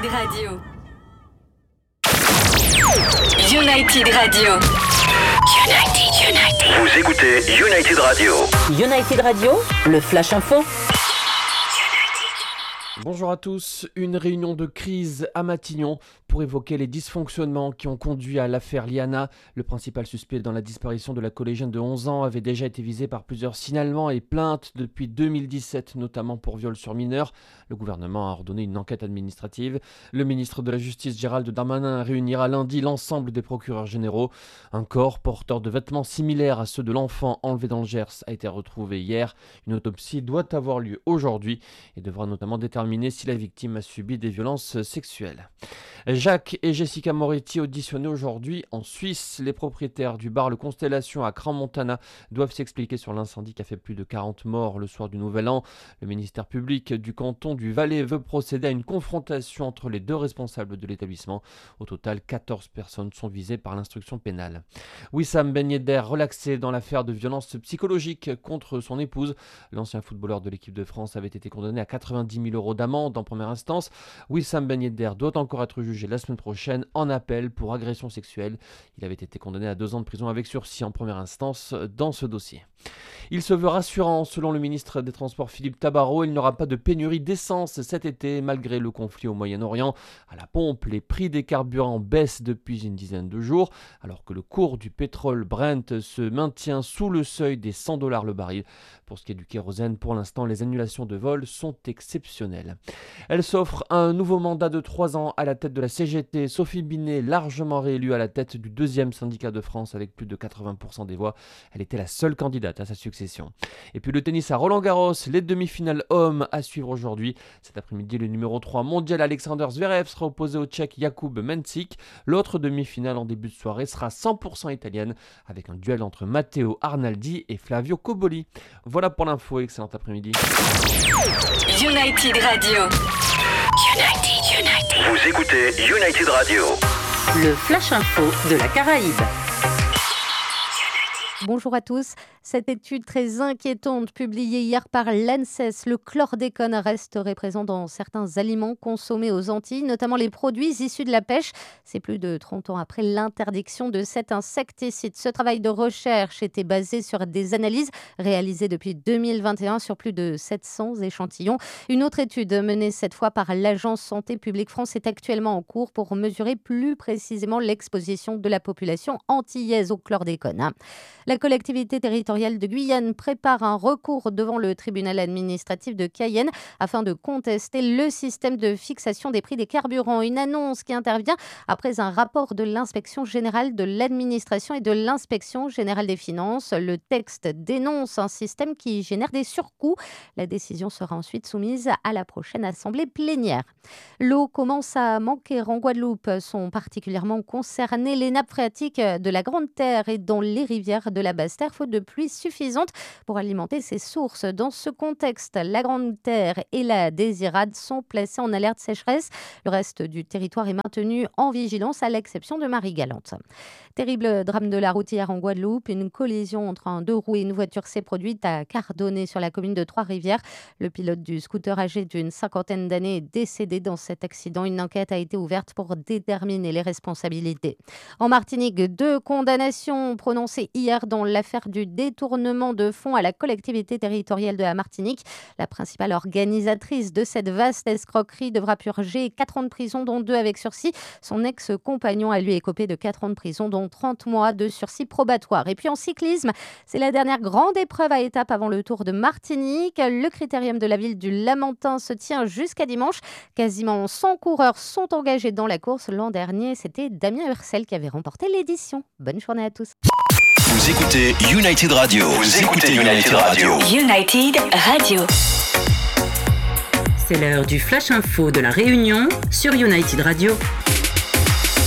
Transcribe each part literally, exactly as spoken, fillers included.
United Radio. United Radio. United, United. Vous écoutez United Radio. United Radio, le Flash Info. Bonjour à tous, une réunion de crise à Matignon pour évoquer les dysfonctionnements qui ont conduit à l'affaire Liana. Le principal suspect dans la disparition de la collégienne de onze ans avait déjà été visé par plusieurs signalements et plaintes depuis deux mille dix-sept, notamment pour viol sur mineur. Le gouvernement a ordonné une enquête administrative. Le ministre de la Justice Gérald Darmanin réunira lundi l'ensemble des procureurs généraux. Un corps porteur de vêtements similaires à ceux de l'enfant enlevé dans le Gers a été retrouvé hier. Une autopsie doit avoir lieu aujourd'hui et devra notamment déterminer si la victime a subi des violences sexuelles. Jacques et Jessica Moretti auditionnés aujourd'hui en Suisse. Les propriétaires du bar Le Constellation à Crans-Montana doivent s'expliquer sur l'incendie qui a fait plus de quarante morts le soir du Nouvel An. Le ministère public du canton du Valais veut procéder à une confrontation entre les deux responsables de l'établissement. Au total, quatorze personnes sont visées par l'instruction pénale. Wissam Ben Yedder relaxé dans l'affaire de violence psychologique contre son épouse. L'ancien footballeur de l'équipe de France avait été condamné à quatre-vingt-dix mille euros d'amende en première instance. Wissam Ben Yedder doit encore être jugé la semaine prochaine en appel pour agression sexuelle. Il avait été condamné à deux ans de prison avec sursis en première instance dans ce dossier. Il se veut rassurant, selon le ministre des Transports Philippe Tabarot, il n'y aura pas de pénurie d'essence cet été malgré le conflit au Moyen-Orient. À la pompe, les prix des carburants baissent depuis une dizaine de jours, alors que le cours du pétrole Brent se maintient sous le seuil des cent dollars le baril. Pour ce qui est du kérosène, pour l'instant, les annulations de vol sont exceptionnelles. Elle s'offre un nouveau mandat de trois ans à la tête de la C G T. Sophie Binet, largement réélue à la tête du deuxième syndicat de France avec plus de quatre-vingts pour cent des voix. Elle était la seule candidate à sa succession. Et puis le tennis à Roland-Garros, les demi-finales hommes à suivre aujourd'hui. Cet après-midi, le numéro trois mondial Alexander Zverev sera opposé au Tchèque Jakub Mensik. L'autre demi-finale en début de soirée sera cent pour cent italienne avec un duel entre Matteo Arnaldi et Flavio Cobolli. Voilà pour l'info, excellent après-midi. United Radio. United, United. Vous écoutez United Radio. Le Flash Info de la Caraïbe. Bonjour à tous. Cette étude très inquiétante publiée hier par l'ANSES, le chlordécone resterait présent dans certains aliments consommés aux Antilles, notamment les produits issus de la pêche. C'est plus de trente ans après l'interdiction de cet insecticide. Ce travail de recherche était basé sur des analyses réalisées depuis deux mille vingt et un sur plus de sept cents échantillons. Une autre étude menée cette fois par l'Agence Santé publique France est actuellement en cours pour mesurer plus précisément l'exposition de la population antillaise au chlordécone. La collectivité territoriale de Guyane prépare un recours devant le tribunal administratif de Cayenne afin de contester le système de fixation des prix des carburants. Une annonce qui intervient après un rapport de l'inspection générale de l'administration et de l'inspection générale des finances. Le texte dénonce un système qui génère des surcoûts. La décision sera ensuite soumise à la prochaine assemblée plénière. L'eau commence à manquer en Guadeloupe. Sont particulièrement concernées les nappes phréatiques de la Grande Terre et dans les rivières de la Basse-Terre, faute de pluie suffisante pour alimenter ces sources. Dans ce contexte, la Grande Terre et la Désirade sont placées en alerte sécheresse. Le reste du territoire est maintenu en vigilance à l'exception de Marie-Galante. Terrible drame de la route hier en Guadeloupe. Une collision entre un deux roues et une voiture s'est produite à Cardonnet sur la commune de Trois-Rivières. Le pilote du scooter âgé d'une cinquantaine d'années est décédé dans cet accident. Une enquête a été ouverte pour déterminer les responsabilités. En Martinique, deux condamnations prononcées hier dans l'affaire du détournement de fonds à la collectivité territoriale de la Martinique. La principale organisatrice de cette vaste escroquerie devra purger quatre ans de prison, dont deux avec sursis. Son ex-compagnon a lui écopé de quatre ans de prison, dont trente mois de sursis probatoire. Et puis en cyclisme, c'est la dernière grande épreuve à étape avant le Tour de Martinique. Le critérium de la ville du Lamentin se tient jusqu'à dimanche. Quasiment cent coureurs sont engagés dans la course. L'an dernier, c'était Damien Hircel qui avait remporté l'édition. Bonne journée à tous. Vous écoutez United Radio. Vous écoutez United Radio. United Radio. C'est l'heure du Flash Info de la Réunion sur United Radio.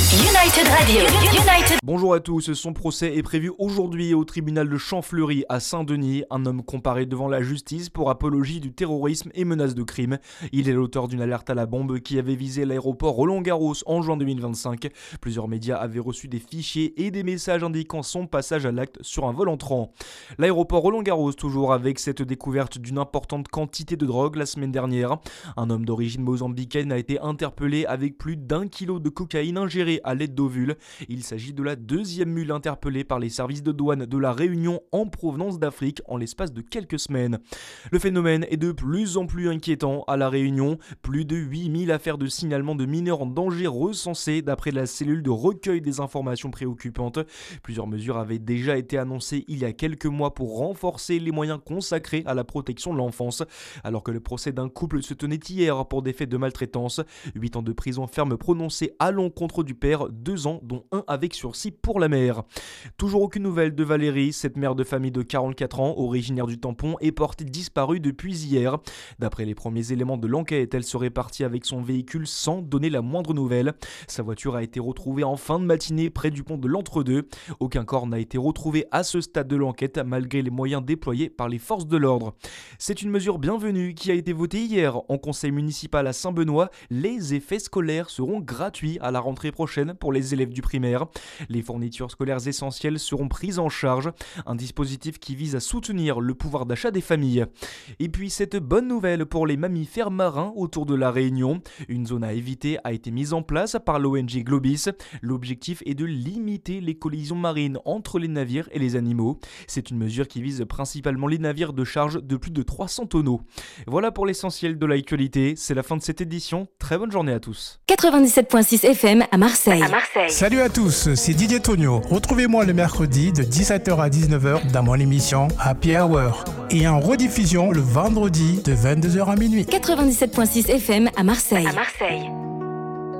United Radio. United. Bonjour à tous, son procès est prévu aujourd'hui au tribunal de Champfleury à Saint-Denis. Un homme comparé devant la justice pour apologie du terrorisme et menace de crime. Il est l'auteur d'une alerte à la bombe qui avait visé l'aéroport Roland-Garros en juin deux mille vingt-cinq. Plusieurs médias avaient reçu des fichiers et des messages indiquant son passage à l'acte sur un vol entrant. L'aéroport Roland-Garros toujours avec cette découverte d'une importante quantité de drogue la semaine dernière. Un homme d'origine mozambicaine a été interpellé avec plus d'un kilo de cocaïne ingérée à l'aide d'ovules. Il s'agit de la deuxième mule interpellée par les services de douane de la Réunion en provenance d'Afrique en l'espace de quelques semaines. Le phénomène est de plus en plus inquiétant à la Réunion. Plus de huit mille affaires de signalement de mineurs en danger recensées d'après la cellule de recueil des informations préoccupantes. Plusieurs mesures avaient déjà été annoncées il y a quelques mois pour renforcer les moyens consacrés à la protection de l'enfance. Alors que le procès d'un couple se tenait hier pour des faits de maltraitance. huit ans de prison ferme prononcés à l'encontre du père, deux ans dont un avec sursis pour la mère. Toujours aucune nouvelle de Valérie, cette mère de famille de quarante-quatre ans, originaire du Tampon, est portée disparue depuis hier. D'après les premiers éléments de l'enquête, elle serait partie avec son véhicule sans donner la moindre nouvelle. Sa voiture a été retrouvée en fin de matinée près du pont de l'Entre-deux. Aucun corps n'a été retrouvé à ce stade de l'enquête malgré les moyens déployés par les forces de l'ordre. C'est une mesure bienvenue qui a été votée hier en conseil municipal à Saint-Benoît. Les effets scolaires seront gratuits à la rentrée prochaine pour les élèves du primaire. Les fournitures scolaires essentielles seront prises en charge, un dispositif qui vise à soutenir le pouvoir d'achat des familles. Et puis cette bonne nouvelle pour les mammifères marins autour de la Réunion. Une zone à éviter a été mise en place par l'O N G Globis. L'objectif est de limiter les collisions marines entre les navires et les animaux. C'est une mesure qui vise principalement les navires de charge de plus de trois cents tonneaux. Voilà pour l'essentiel de l'actualité, c'est la fin de cette édition. Très bonne journée à tous. quatre-vingt-dix-sept virgule six F M à Marseille. À Marseille. Salut à tous, c'est Didier Tonio. Retrouvez-moi le mercredi de dix-sept heures à dix-neuf heures dans mon émission Happy Hour et en rediffusion le vendredi de vingt-deux heures à minuit. quatre-vingt-dix-sept virgule six F M à Marseille. À Marseille.